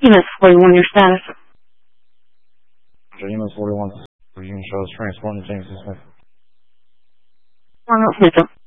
EMS 41, your status. EMS 41, unit shows transporting James Smith. Smith.